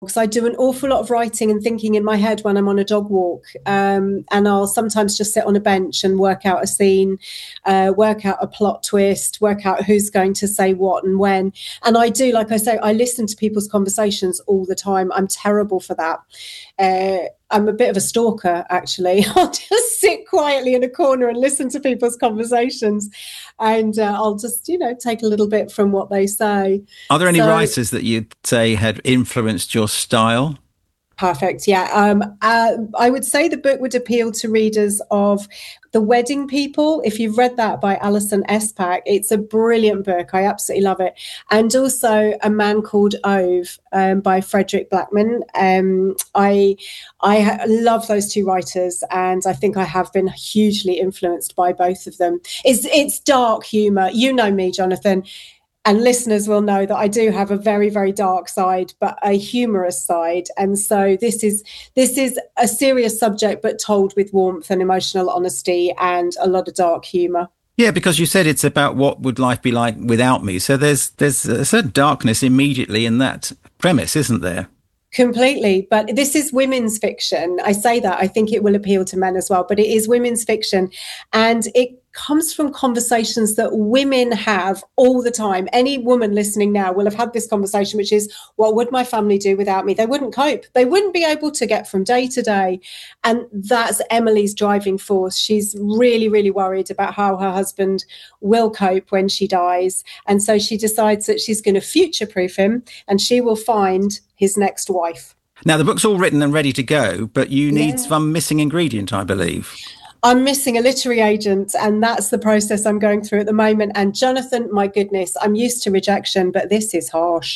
because I do an awful lot of writing and thinking in my head when I'm on a dog walk. And I'll sometimes just sit on a bench and work out a scene, work out a plot twist, work out who's going to say what and when. And I do, like I say, I listen to people's conversations all the time. I'm terrible for that. I'm a bit of a stalker, actually. I'll just sit quietly in a corner and listen to people's conversations. And I'll just, take a little bit from what they say. Are there any writers that you'd say had influenced your style? Perfect. Yeah. I would say the book would appeal to readers of The Wedding People. If you've read that by Alison Espak, it's a brilliant book. I absolutely love it. And also A Man Called Ove by Frederick Blackman. I love those two writers, and I think I have been hugely influenced by both of them. It's dark humour. You know me, Jonathan. And listeners will know that I do have a very, very dark side, but a humorous side. And so this is a serious subject, but told with warmth and emotional honesty and a lot of dark humour. Yeah, because you said it's about what would life be like without me. So there's a certain darkness immediately in that premise, isn't there? Completely. But this is women's fiction. I say that. I think it will appeal to men as well, but it is women's fiction. And it comes from conversations that women have all the time. Any woman listening now will have had this conversation, which is, what would my family do without me? They wouldn't cope. They wouldn't be able to get from day to day. And that's Emily's driving force. She's really, really worried about how her husband will cope when she dies. And so she decides that she's going to future-proof him, and she will find his next wife. Now, the book's all written and ready to go, but you need some missing ingredient, I believe. I'm missing a literary agent, and that's the process I'm going through at the moment. And Jonathan, my goodness, I'm used to rejection, but this is harsh.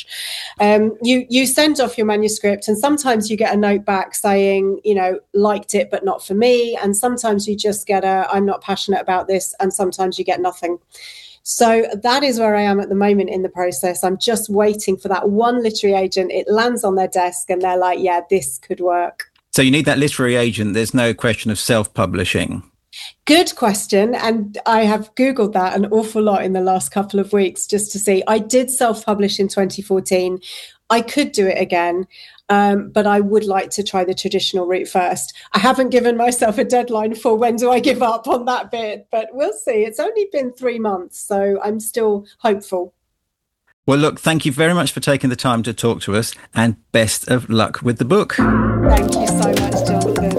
You send off your manuscript, and sometimes you get a note back saying, liked it, but not for me. And sometimes you just get I'm not passionate about this. And sometimes you get nothing. So that is where I am at the moment in the process. I'm just waiting for that one literary agent. It lands on their desk and they're like, yeah, this could work. So you need that literary agent. There's no question of self-publishing. Good question. And I have Googled that an awful lot in the last couple of weeks just to see. I did self-publish in 2014. I could do it again, but I would like to try the traditional route first. I haven't given myself a deadline for when do I give up on that bit, but we'll see. It's only been 3 months, so I'm still hopeful. Well, look, thank you very much for taking the time to talk to us, and best of luck with the book. Thank you so much, Jonathan.